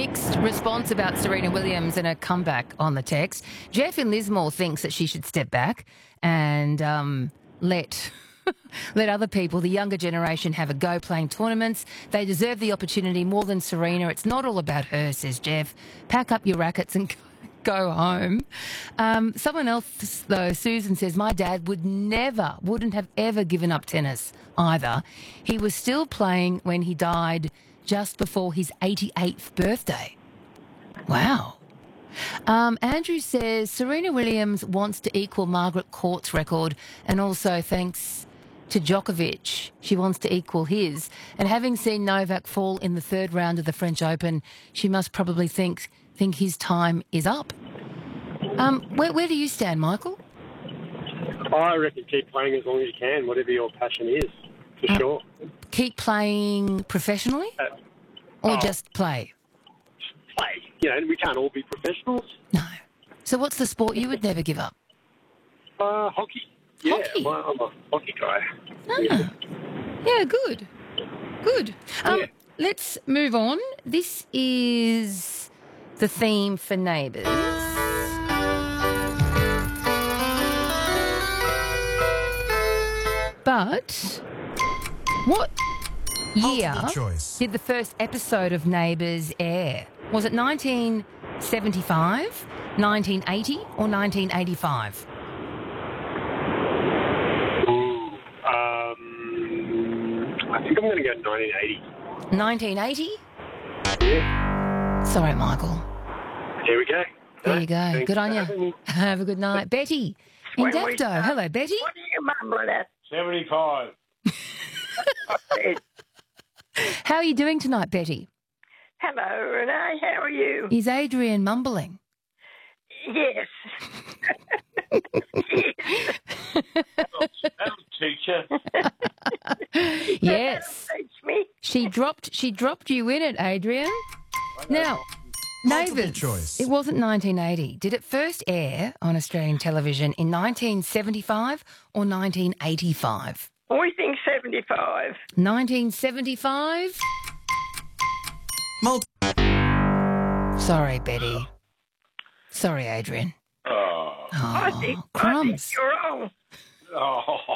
mixed response about Serena Williams and her comeback on the text. Jeff in Lismore thinks that she should step back and let other people, the younger generation, have a go playing tournaments. They deserve the opportunity more than Serena. It's not all about her, says Jeff. Pack up your rackets and go home. Someone else, though, Susan, says, my dad wouldn't have ever given up tennis either. He was still playing when he died just before his 88th birthday. Wow. Andrew says, Serena Williams wants to equal Margaret Court's record, and also thanks to Djokovic, she wants to equal his. And having seen Novak fall in the third round of the French Open, she must probably think his time is up. Where do you stand, Michael? I reckon keep playing as long as you can, whatever your passion is, for sure. Keep playing professionally or just play? Play. You know, we can't all be professionals. No. So what's the sport you would never give up? Hockey. Yeah, Hockey? I'm a hockey guy. Yeah, good. Good. Let's move on. This is the theme for Neighbours. But what year did the first episode of Neighbours air? Was it 1975, 1980 or 1985? I think I'm going to go 1980. 1980? Yeah. Sorry, Michael. There we go. There you go. Thanks Good on for you. having me. Have a good night. Betty in Dapto. Hello, Betty. What are you mumbling at? 75. How are you doing tonight, Betty? Hello, Renee. How are you? Is Adrian mumbling? Yes. That'll teach you. Yes. Teach me. She dropped you in it, Adrian. Now, Neighbours. It wasn't 1980. Did it first air on Australian television in 1975 or 1985? We think 75. 1975? Sorry, Betty. Sorry, Adrian. Oh. I think crumbs. you're wrong. Oh.